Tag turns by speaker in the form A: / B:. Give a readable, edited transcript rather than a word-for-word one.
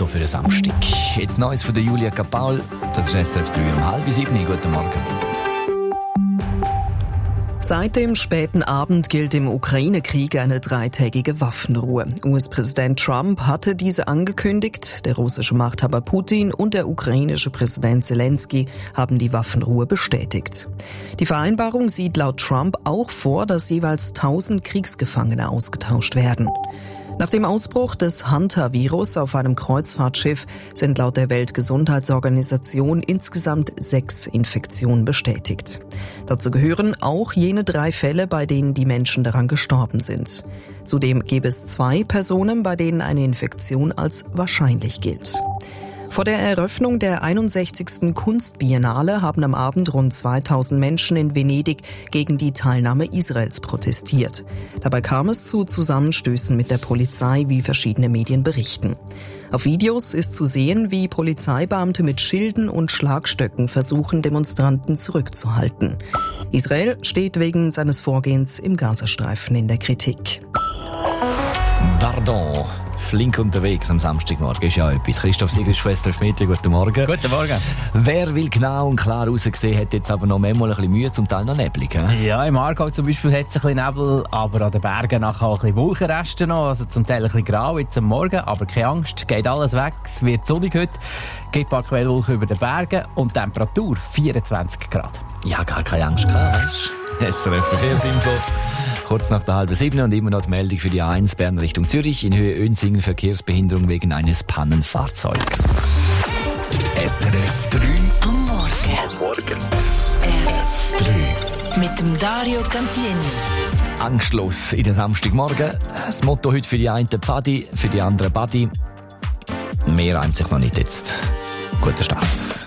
A: Motto für den Samstag. Jetzt Neues von der Julia Kapaul. Das ist SRF 3 um 6:30. Guten Morgen.
B: Seit dem späten Abend gilt im Ukraine-Krieg eine 3-tägige Waffenruhe. US-Präsident Trump hatte diese angekündigt. Der russische Machthaber Putin und der ukrainische Präsident Zelensky haben die Waffenruhe bestätigt. Die Vereinbarung sieht laut Trump auch vor, dass jeweils 1000 Kriegsgefangene ausgetauscht werden. Nach dem Ausbruch des Hunter-Virus auf einem Kreuzfahrtschiff sind laut der Weltgesundheitsorganisation insgesamt 6 Infektionen bestätigt. Dazu gehören auch jene 3 Fälle, bei denen die Menschen daran gestorben sind. Zudem gäbe es 2 Personen, bei denen eine Infektion als wahrscheinlich gilt. Vor der Eröffnung der 61. Kunstbiennale haben am Abend rund 2000 Menschen in Venedig gegen die Teilnahme Israels protestiert. Dabei kam es zu Zusammenstößen mit der Polizei, wie verschiedene Medien berichten. Auf Videos ist zu sehen, wie Polizeibeamte mit Schilden und Schlagstöcken versuchen, Demonstranten zurückzuhalten. Israel steht wegen seines Vorgehens im Gazastreifen in der Kritik.
A: Pardon. Flink unterwegs am Samstagmorgen ist ja etwas. Christoph Siegel, Schwester Schmidt, guten Morgen.
C: Guten Morgen.
A: Wer will genau und klar raussehen, hat jetzt aber noch manchmal ein bisschen Mühe, zum Teil noch neblig. He?
C: Ja, im Aargau zum Beispiel hat es ein bisschen Nebel, aber an den Bergen nachher auch ein bisschen Wolkenreste noch, also zum Teil ein bisschen grau jetzt am Morgen, aber keine Angst, geht alles weg, es wird sonnig heute, gibt ein paar Quellwolken über den Bergen und Temperatur 24 Grad.
A: Ja, gar keine Angst gehabt, weißt du? SRF Verkehrsinfo. Kurz nach der 6:30 und immer noch die Meldung für die A1 Bern Richtung Zürich. In Höhe Önsingen Verkehrsbehinderung wegen eines Pannenfahrzeugs.
D: SRF 3 am Morgen. SRF 3 mit dem Dario Cantieni.
A: Angstlos in den Samstagmorgen. Das Motto heute für die einen Pfadi, für die anderen Badi. Mehr reimt sich noch nicht jetzt. Guten Start.